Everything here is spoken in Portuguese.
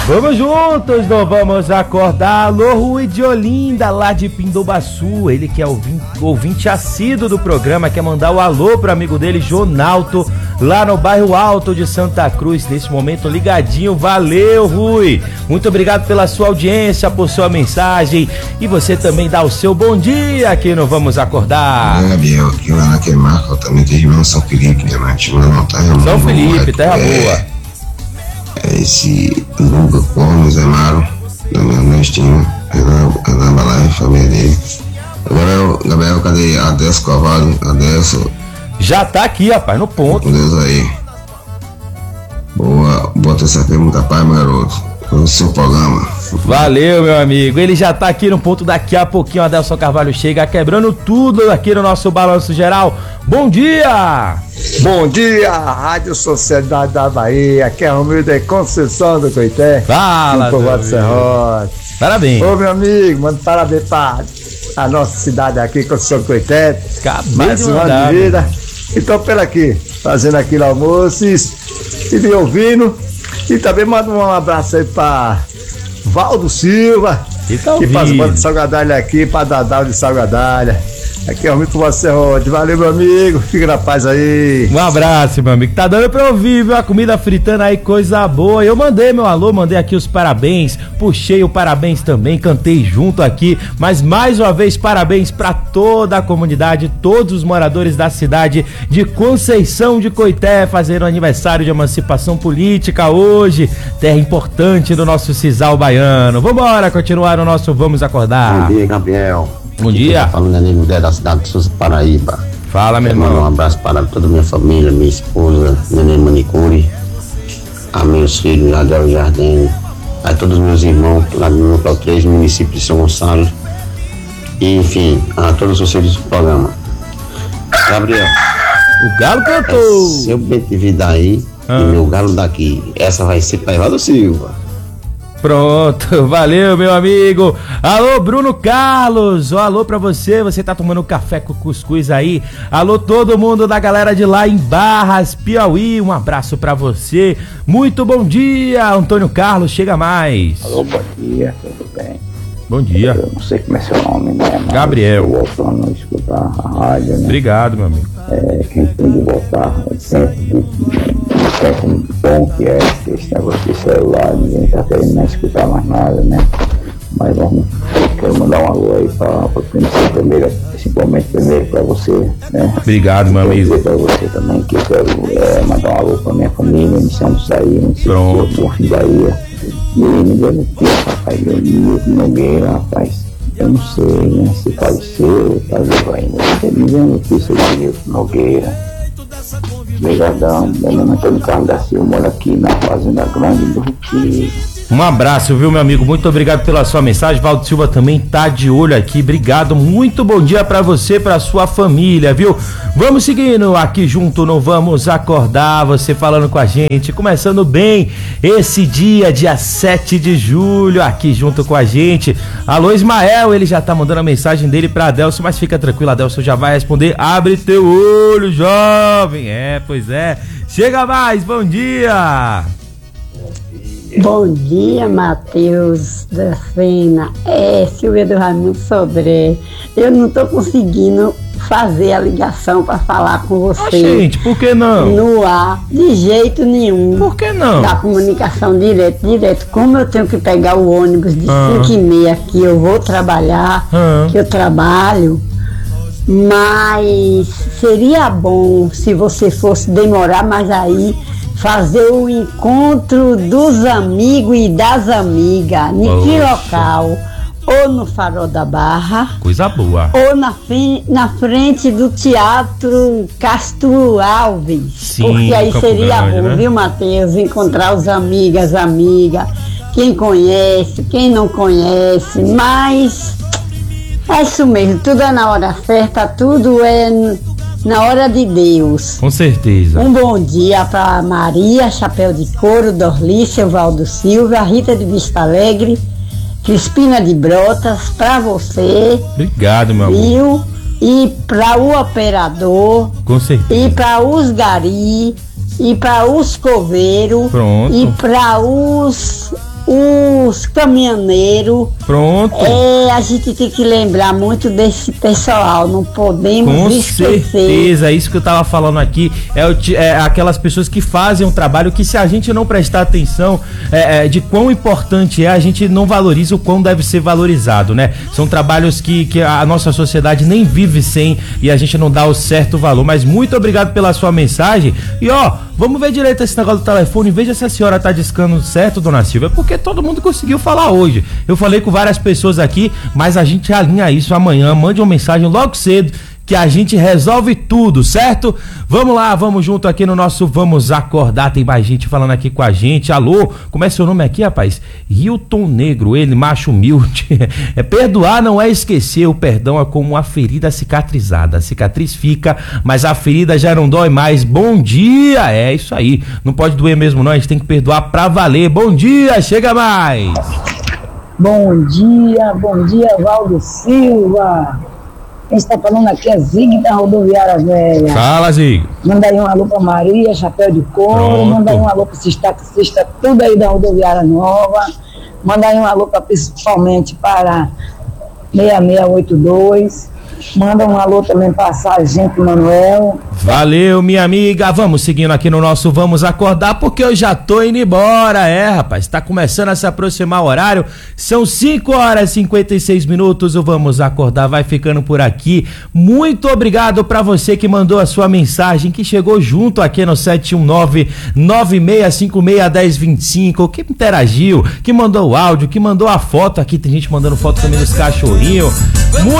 Vamos juntos, não vamos acordar. Alô, Rui de Olinda, lá de Pindobaçu. Ele que é ouvinte assíduo do programa, quer mandar o alô pro amigo dele, Jonalto, lá no bairro Alto de Santa Cruz, nesse momento ligadinho. Valeu, Rui. Muito obrigado pela sua audiência, por sua mensagem. E você também dá o seu bom dia aqui no Vamos Acordar. Gabriel, aqui lá naquele marco, também tem irmão São Felipe, né? São Felipe, terra boa. Esse Luca Como, Zé Maro, da minha nestinha, Renan Balai, família dele. Agora, Gabriel, cadê Adelso Cavalo? Adelso. Já tá aqui, rapaz, no ponto. Com Deus aí. Boa terça-feira, muita paz, meu garoto. O seu programa. Valeu, meu amigo. Ele já tá aqui no ponto. Daqui a pouquinho o Adelson Carvalho chega quebrando tudo aqui no nosso Balanço Geral. Bom dia! Bom dia, Rádio Sociedade da Bahia. Aqui é Romildo de Conceição do Coité. Fala, povoado Serrote. Parabéns. Ô, meu amigo, manda parabéns para a nossa cidade aqui, Conceição do Coité. Mais um ano de vida. Então, pela aqui, fazendo aquele almoço e me ouvindo. E também manda um abraço aí pra Valdo Silva, que faz banda de Salgadalha aqui, pra Dadal de Salgadalha. Aqui é o Mito Você. Valeu, meu amigo. Fica na paz aí. Um abraço, meu amigo. Tá dando pra ouvir, viu? A comida fritando aí, coisa boa. Eu mandei meu alô, mandei aqui os parabéns. Puxei o parabéns também, cantei junto aqui. Mas mais uma vez, parabéns pra toda a comunidade, todos os moradores da cidade de Conceição de Coité, fazendo aniversário de emancipação política hoje. Terra importante do nosso sisal baiano. Vambora continuar o nosso Vamos Acordar. Bom dia, Gabriel. Bom dia. Tá falando ali da cidade de Souza, Paraíba. Fala, meu irmão. Um abraço para toda a minha família, minha esposa, Neném Manicure, a meus filhos, Adel Jardim, a todos os meus irmãos lá no Núcleo 3, no município de São Gonçalo. E, enfim, a todos os seres do programa. Gabriel. O Galo cantou. Seu BTV daí e meu Galo daqui. Essa vai ser para Evaldo Silva. Pronto, valeu, meu amigo. Alô, Bruno Carlos, alô pra você tá tomando café com cuscuz aí. Alô, todo mundo da galera de lá em Barras, Piauí, um abraço pra você. Muito bom dia, Antônio Carlos, chega mais. Alô, bom dia, tudo bem? Bom dia. Eu não sei como é seu nome, né? Mas Gabriel. eu voltando a escutar a rádio, né? Obrigado, meu amigo. Quem tem de voltar sempre um bom que é esse negócio de celular, ninguém tá querendo nem escutar mais nada, né? Mas quero mandar um alô aí pra primeiro, principalmente primeiro pra você, né? Obrigado, meu amigo. Dizer pra você também que eu quero mandar um alô pra minha família, Missão do Saí, Pronto. Bom Fim Bahia. E me deu notícia, rapaz, Milton Nogueira, rapaz, eu não sei, né, se faleceu, tá vivo ainda. Me deu notícia de Milton Nogueira. Obrigadão, meu nome é Antônio Carlos da Silva, moro aqui na Fazenda Grande do Rio. Um abraço, viu, meu amigo? Muito obrigado pela sua mensagem. Valdo Silva também tá de olho aqui. Obrigado, muito bom dia pra você, pra sua família, viu? Vamos seguindo aqui junto, não vamos acordar. Você falando com a gente, começando bem esse dia 7 de julho, aqui junto com a gente. Alô, Ismael, ele já tá mandando a mensagem dele pra Adelson, mas fica tranquilo, Adelson já vai responder. Abre teu olho, jovem. Pois é. Chega mais, bom dia. Bom dia, Matheus da Sena. Silvia do Raimundo Sodré. Eu não tô conseguindo fazer a ligação para falar com você. Gente, por que não? No ar, de jeito nenhum. Por que não? Da comunicação direto. Como eu tenho que pegar o ônibus de 5h30 que eu vou trabalhar, que eu trabalho, mas seria bom se você fosse demorar mais aí, fazer o encontro dos amigos e das amigas. Em que local? Ou no Farol da Barra. Coisa boa. Ou na frente do Teatro Castro Alves. Sim, porque aí seria Grande, bom, né? Viu, Matheus? Encontrar os amigos, as amigas. Quem conhece, quem não conhece. Mas é isso mesmo. Tudo é na hora certa, tudo é na hora de Deus. Com certeza. Um bom dia para Maria, Chapéu de Couro, Dorlícia, Valdo Silva, Rita de Vista Alegre, Crispina de Brotas, para você. Obrigado, meu amor. Viu? E para o operador. Com certeza. E para os gari. E para os coveiros. Pronto. E para os os caminhoneiros. Pronto. A gente tem que lembrar muito desse pessoal, não podemos esquecer. Com certeza, isso que eu tava falando aqui, aquelas pessoas que fazem um trabalho que, se a gente não prestar atenção de quão importante a gente não valoriza o quão deve ser valorizado, né? São trabalhos que a nossa sociedade nem vive sem, e a gente não dá o certo valor. Mas muito obrigado pela sua mensagem. E vamos ver direito esse negócio do telefone. Veja se a senhora tá discando certo, dona Silvia, porque todo mundo conseguiu falar hoje. Eu falei com várias pessoas aqui, mas a gente alinha isso amanhã. Mande uma mensagem logo cedo que a gente resolve tudo, certo? Vamos lá, vamos junto aqui no nosso Vamos Acordar. Tem mais gente falando aqui com a gente. Alô, como é seu nome aqui, rapaz? Hilton Negro, ele, macho humilde. Perdoar não é esquecer, o perdão é como uma ferida cicatrizada. A cicatriz fica, mas a ferida já não dói mais. Bom dia, é isso aí. Não pode doer mesmo não, a gente tem que perdoar pra valer. Bom dia, chega mais. Bom dia, Valdo Silva. Quem está falando aqui é Zig da Rodoviária Velha. Fala, Zig. Manda aí um alô pra Maria, Chapéu de Couro. Pronto. Manda aí um alô para esses taxistas, tudo aí da Rodoviária Nova. Manda aí um alô principalmente para 6682. Manda um alô também para Sargento Manuel. Valeu, minha amiga. Vamos seguindo aqui no nosso Vamos Acordar, porque eu já tô indo embora. Rapaz, tá começando a se aproximar o horário. São 5h56. O Vamos Acordar vai ficando por aqui. Muito obrigado pra você que mandou a sua mensagem, que chegou junto aqui no 719-9656-1025, que interagiu, que mandou o áudio, que mandou a foto aqui. Tem gente mandando foto também dos cachorrinhos.